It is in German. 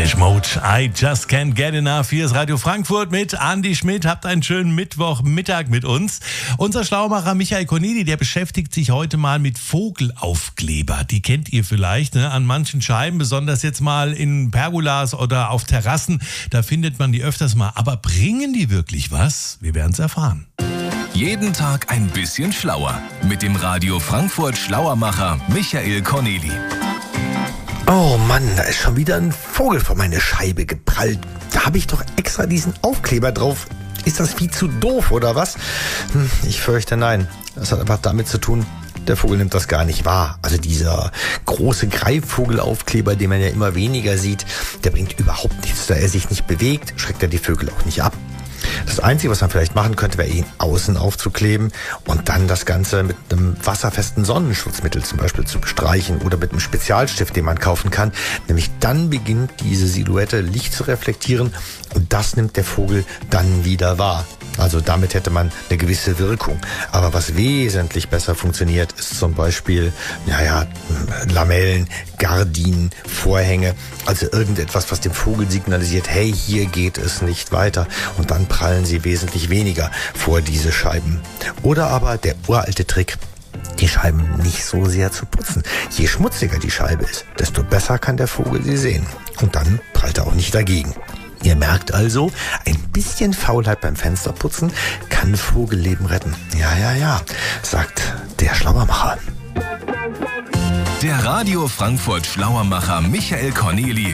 Depeche Mode, I Just Can't Get Enough. Hier ist Radio Frankfurt mit Andi Schmidt. Habt einen schönen Mittwochmittag mit uns. Unser Schlaumacher Michael Corneli, der beschäftigt sich heute mal mit Vogelaufkleber. Die kennt ihr vielleicht, ne? An manchen Scheiben, besonders jetzt mal in Pergolas oder auf Terrassen. Da findet man die öfters mal. Aber bringen die wirklich was? Wir werden es erfahren. Jeden Tag ein bisschen schlauer. Mit dem Radio Frankfurt Schlauermacher Michael Corneli. Oh Mann, da ist schon wieder ein Vogel vor meine Scheibe geprallt. Da habe ich doch extra diesen Aufkleber drauf. Ist das viel zu doof oder was? Ich fürchte nein. Das hat einfach damit zu tun, der Vogel nimmt das gar nicht wahr. Also dieser große Greifvogelaufkleber, den man ja immer weniger sieht, der bringt überhaupt nichts. Da er sich nicht bewegt, schreckt er die Vögel auch nicht ab. Das Einzige, was man vielleicht machen könnte, wäre ihn außen aufzukleben und dann das Ganze mit einem wasserfesten Sonnenschutzmittel zum Beispiel zu bestreichen oder mit einem Spezialstift, den man kaufen kann. Nämlich dann beginnt diese Silhouette Licht zu reflektieren und das nimmt der Vogel dann wieder wahr. Also damit hätte man eine gewisse Wirkung. Aber was wesentlich besser funktioniert, ist zum Beispiel, Lamellen, Gardinen, Vorhänge. Also irgendetwas, was dem Vogel signalisiert, hey, hier geht es nicht weiter. Und dann prallen sie wesentlich weniger vor diese Scheiben. Oder aber der uralte Trick, die Scheiben nicht so sehr zu putzen. Je schmutziger die Scheibe ist, desto besser kann der Vogel sie sehen. Und dann prallt er auch nicht dagegen. Ihr merkt also, ein bisschen Faulheit beim Fensterputzen kann Vogelleben retten. Ja, sagt der Schlauermacher. Der Radio Frankfurt Schlauermacher Michael Corneli